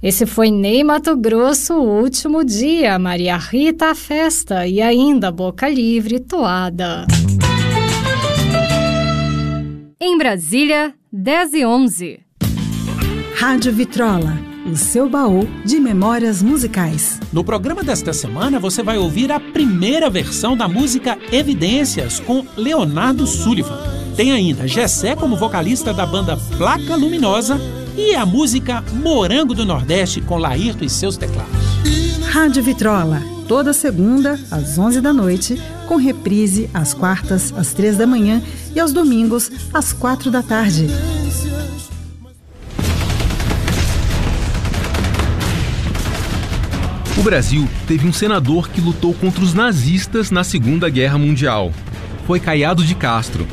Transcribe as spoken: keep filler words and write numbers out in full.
Esse foi Ney Matogrosso, O Último Dia, Maria Rita, A Festa e ainda Boca Livre, Toada. Em Brasília, dez e onze. Rádio Vitrola, o seu baú de memórias musicais. No programa desta semana você vai ouvir a primeira versão da música Evidências com Leonardo Sullivan. Tem ainda Gessé como vocalista da banda Placa Luminosa e a música Morango do Nordeste com Laírto e seus teclados. Rádio Vitrola, toda segunda às onze da noite, com reprise às quartas às três da manhã e aos domingos às quatro da tarde. O Brasil teve um senador que lutou contra os nazistas na Segunda Guerra Mundial. Foi Caiado de Castro.